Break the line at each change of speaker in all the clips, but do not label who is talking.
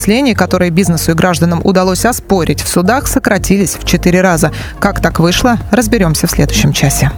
которые бизнесу и гражданам удалось оспорить в судах, сократились в 4 раза. Как так вышло, разберемся в следующем часе.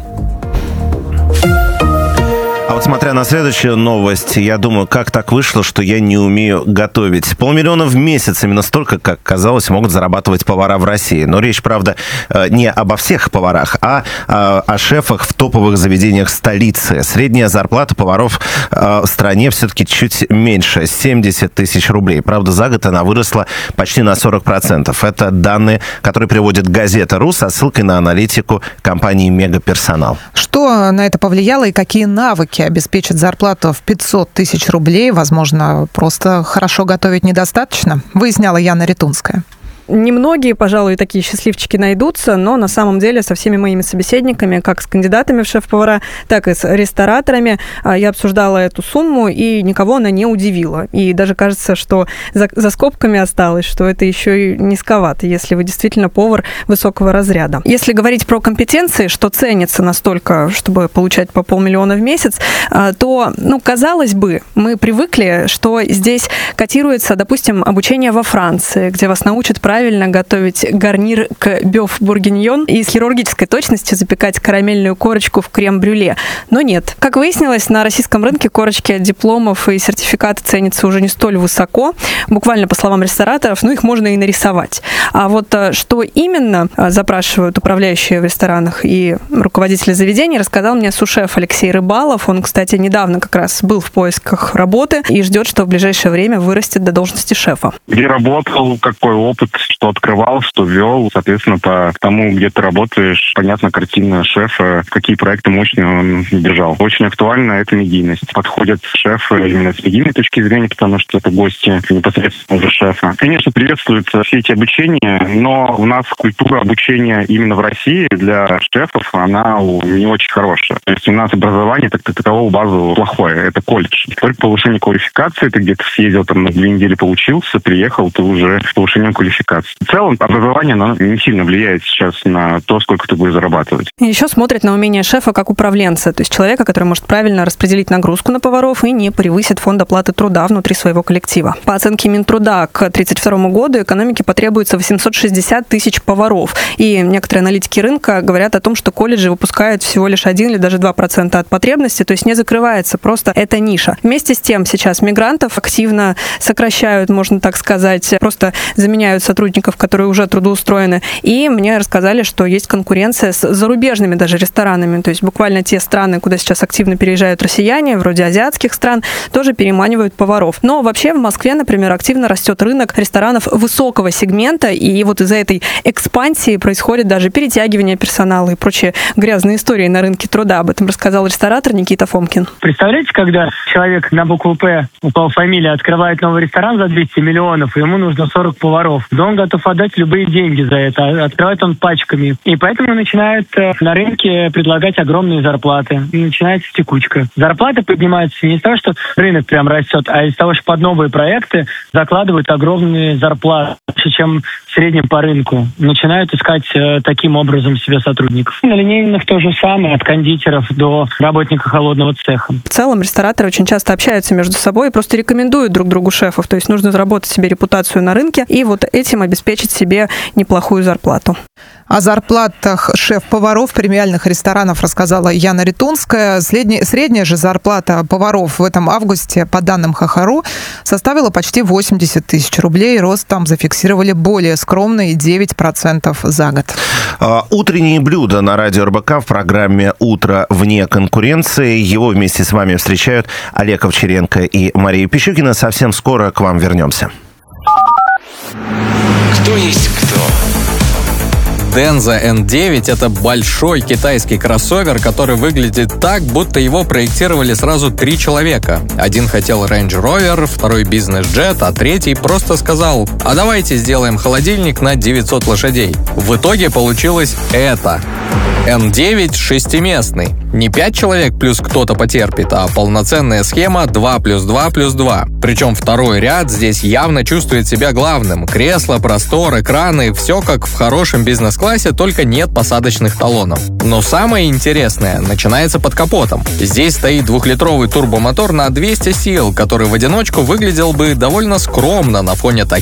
А вот смотря на следующую новость, я думаю, как так вышло, что я не умею готовить. 500 000 в месяц, именно столько, как казалось, могут зарабатывать повара в России. Но речь, правда, не обо всех поварах, а о шефах в топовых заведениях столицы. Средняя зарплата поваров в стране все-таки чуть меньше, 70 000 рублей. Правда, за год она выросла почти на 40%. Это данные, которые приводит газета «Ру» со ссылкой на аналитику компании «Мегаперсонал».
Что на это повлияло и какие навыки обеспечат зарплату в 500 000 рублей? Возможно, просто хорошо готовить недостаточно? Выясняла Яна Ритунская.
Немногие, пожалуй, такие счастливчики найдутся, но на самом деле со всеми моими собеседниками, как с кандидатами в шеф-повара, так и с рестораторами, я обсуждала эту сумму, и никого она не удивила. И даже кажется, что за скобками осталось, что это еще и низковато, если вы действительно повар высокого разряда. Если говорить про компетенции, что ценится настолько, чтобы получать по 500 000 в месяц, то, казалось бы, мы привыкли, что здесь котируется, допустим, обучение во Франции, где вас научат правильно готовить гарнир к бёв-бургиньон и с хирургической точностью запекать карамельную корочку в крем-брюле. Но нет. Как выяснилось, на российском рынке корочки от дипломов и сертификаты ценятся уже не столь высоко. Буквально, по словам рестораторов, их можно и нарисовать. А вот что именно запрашивают управляющие в ресторанах и руководители заведений, рассказал мне су-шеф Алексей Рыбалов. Он, кстати, недавно как раз был в поисках работы и ждет, что в ближайшее время вырастет до должности шефа.
Где работал, какой опыт, что открывал, что вел. Соответственно, по тому, где ты работаешь, понятна картина шефа, какие проекты мощные он держал. Очень актуальна эта медийность. Подходят шефы именно с медийной точки зрения, потому что это гости непосредственно уже шефа. Конечно, приветствуют все эти обучения, но у нас культура обучения именно в России для шефов, она не очень хорошая. То есть у нас образование так такового базу плохое. Это колледж. Только повышение квалификации, ты где-то съездил, на 2 недели поучился, приехал, ты уже с повышением квалификации. В целом, образование, оно не сильно влияет сейчас на то, сколько ты будешь зарабатывать.
Еще смотрят на умение шефа как управленца, то есть человека, который может правильно распределить нагрузку на поваров и не превысит фонд оплаты труда внутри своего коллектива. По оценке Минтруда, к 2032 году экономике потребуется 860 000 поваров. И некоторые аналитики рынка говорят о том, что колледжи выпускают всего лишь 1 или даже 2% от потребности, то есть не закрывается просто эта ниша. Вместе с тем сейчас мигрантов активно сокращают, можно так сказать, просто заменяют сотрудников, которые уже трудоустроены. И мне рассказали, что есть конкуренция с зарубежными даже ресторанами. То есть буквально те страны, куда сейчас активно переезжают россияне, вроде азиатских стран, тоже переманивают поваров. Но вообще в Москве, например, активно растет рынок ресторанов высокого сегмента, и вот из-за этой экспансии происходит даже перетягивание персонала и прочие грязные истории на рынке труда. Об этом рассказал ресторатор Никита Фомкин.
Представляете, когда человек на букву «П», упал фамилия, открывает новый ресторан за 200 миллионов, и ему нужно 40 поваров. Да он готов отдать любые деньги за это. Открывает он пачками. И поэтому начинает на рынке предлагать огромные зарплаты. Начинается текучка. Зарплаты поднимаются не из того, что рынок прям растет, а из того, что под новые проекты закладывают огромные зарплаты, чем в среднем по рынку. Начинают искать таким образом себе сотрудников. На линейных то же самое, от кондитеров до работника холодного цеха.
В целом рестораторы очень часто общаются между собой и просто рекомендуют друг другу шефов. То есть нужно заработать себе репутацию на рынке и вот этим обеспечить себе неплохую зарплату.
О зарплатах шеф-поваров премиальных ресторанов рассказала Яна Ритунская. Средняя же зарплата поваров в этом августе, по данным ХХРУ, составила почти 80 000 рублей. Рост там зафиксировали более скромные 9% за год.
Утренние блюда на радио РБК в программе «Утро вне конкуренции». Его вместе с вами встречают Олег Овчаренко и Мария Пищукина. Совсем скоро к вам вернемся.
Кто есть кто?
Denza N9 — это большой китайский кроссовер, который выглядит так, будто его проектировали сразу 3 человека. Один хотел Range Rover, второй бизнес-джет, а третий просто сказал: «А давайте сделаем холодильник на 900 лошадей». В итоге получилось это. N9 6-местный. Не 5 человек плюс кто-то потерпит, а полноценная схема 2 + 2 + 2. Причем второй ряд здесь явно чувствует себя главным. Кресло, простор, экраны — все как в хорошем бизнес-классе. С-классе, только нет посадочных талонов. Но самое интересное начинается под капотом. Здесь стоит 2-литровый турбомотор на 200 сил, который в одиночку выглядел бы довольно скромно на фоне таких